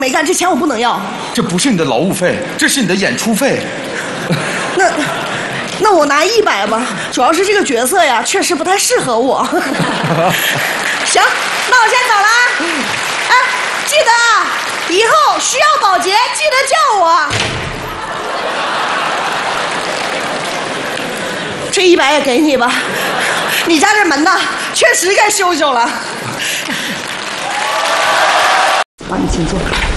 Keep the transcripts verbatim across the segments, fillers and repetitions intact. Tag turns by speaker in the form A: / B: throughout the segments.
A: 没干，这钱我不能要。
B: 这不是你的劳务费，这是你的演出费。
A: 那那我拿一百吧，主要是这个角色呀，确实不太适合我。行，那我先走了啊。哎，记得啊，以后需要保洁记得叫我。这一百也给你吧，你家这门呐，确实该修修了。帮你请坐。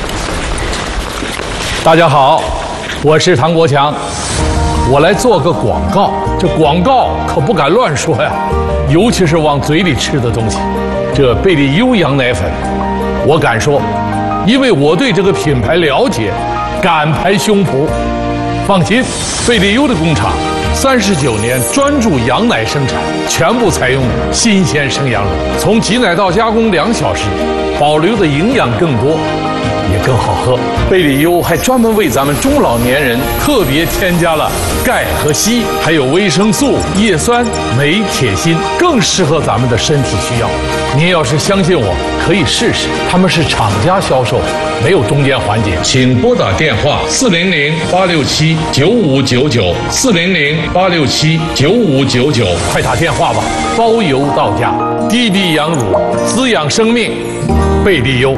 C: 大家好，我是唐国强，我来做个广告。这广告可不敢乱说呀，尤其是往嘴里吃的东西。这贝利优羊奶粉，我敢说，因为我对这个品牌了解，敢拍胸脯。放心，贝利优的工厂三十九年专注羊奶生产，全部采用新鲜生羊乳，从挤奶到加工两小时，保留的营养更多，也更好喝。贝利优还专门为咱们中老年人特别添加了钙和硒，还有维生素、叶酸、镁、铁、锌，更适合咱们的身体需要。您要是相信我，可以试试。他们是厂家销售，没有中间环节。请拨打电话四零零八六七九五九九四零零八六七九五九九，快打电话吧，包邮到家。低低羊乳，滋养生命，贝利优。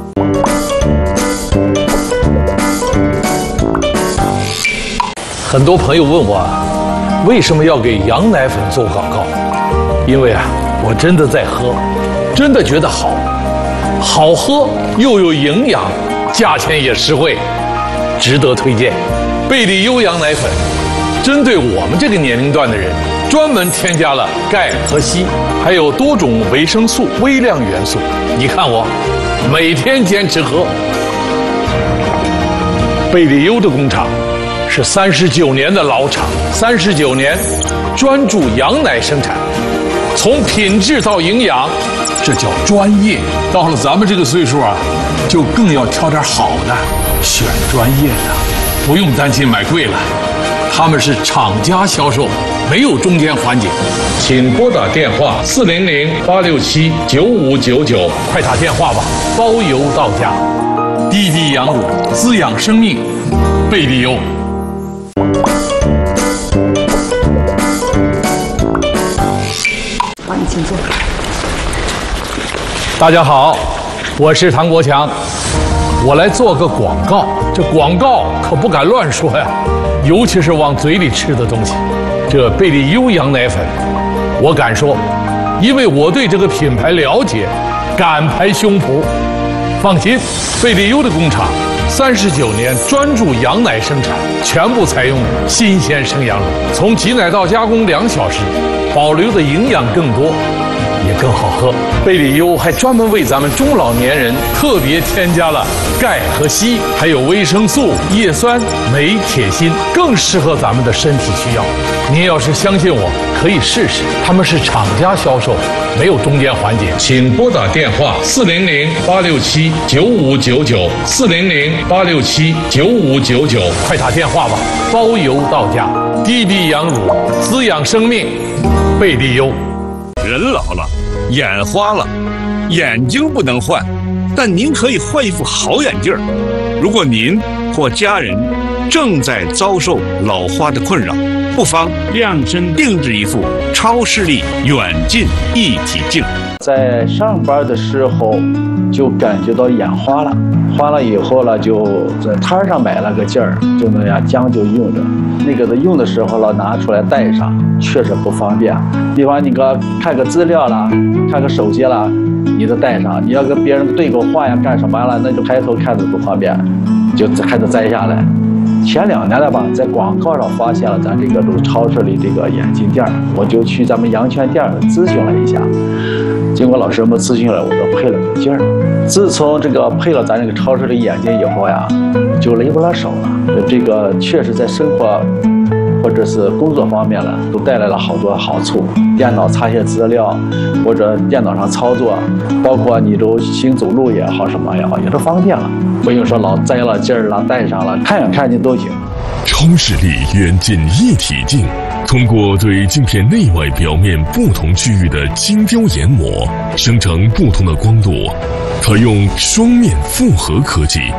C: 很多朋友问我，为什么要给羊奶粉做广告？因为啊，我真的在喝，真的觉得好，好喝又有营养，价钱也实惠，值得推荐。贝利优羊奶粉，针对我们这个年龄段的人，专门添加了钙和硒，还有多种维生素、微量元素。你看我，每天坚持喝。贝利优的工厂是三十九年的老厂，三十九年专注羊奶生产，从品质到营养，这叫专业。到了咱们这个岁数啊，就更要挑点好的，选专业的，不用担心买贵了。他们是厂家销售，没有中间环节。请拨打电话四零零八六七九五九九，快打电话吧，包邮到家。低低羊乳，滋养生命，贝利优。
A: 帮你请坐。
C: 大家好，我是唐国强，我来做个广告。这广告可不敢乱说呀，尤其是往嘴里吃的东西。这贝利优羊奶粉，我敢说，因为我对这个品牌了解，敢拍胸脯。放心，贝利优的工厂三十九年专注羊奶生产，全部采用新鲜生羊乳，从挤奶到加工两小时，保留的营养更多，也更好喝。贝利优还专门为咱们中老年人特别添加了钙和硒，还有维生素、叶酸、镁、铁、锌，更适合咱们的身体需要。您要是相信我，可以试试。他们是厂家销售，没有中间环节。请拨打电话四零零八六七九五九九四零零八六七九五九九，快打电话吧，包邮到家。低低羊乳，滋养生命，贝利优。
D: 人老了，眼花了，眼睛不能换，但您可以换一副好眼镜儿。如果您或家人正在遭受老花的困扰，不妨量身定制一副超视力远近一体镜。
E: 在上班的时候就感觉到眼花了，花了以后了，就在摊上买了个镜儿，就那样将就用着。那个用的时候了，拿出来戴上，确实不方便。比方你个看个资料了，看个手机了，你都戴上；你要跟别人对个话呀，干什么了，那就抬头看着不方便，就还得摘下来。前两年了吧，在广告上发现了咱这个都是超市里这个眼镜店，我就去咱们阳泉店咨询了一下。经过老师们咨询了，我就配了个镜儿。自从这个配了咱这个超市的眼镜以后呀，就累不了手了。这个确实在生活或者是工作方面了，都带来了好多好处。电脑查些资料，或者电脑上操作，包括你都行走路也好，什么也好，也都方便了。不用说老摘了劲儿了，戴上了，看眼看见都行。
F: 超视力远近一体镜，通过对镜片内外表面不同区域的精雕研磨，生成不同的光度，采用双面复合科技。